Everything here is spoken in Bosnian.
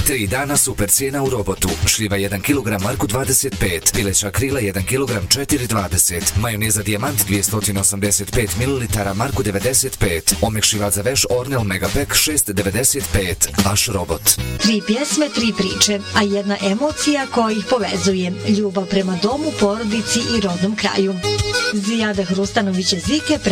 3 dana super cijena u Robotu. Šljiva 1 kg Marku 25, pileća krila 1 kg 4,20, majoneza Dijamant 285 ml Marku 95, omekšivač za veš Ornel Megapack 6,95. Vaš Robot. 3 pjesme, 3 priče, a jedna emocija koja ih povezuje. Ljubav prema domu, porodici i rodnom kraju. Zijada Hrustanović Zike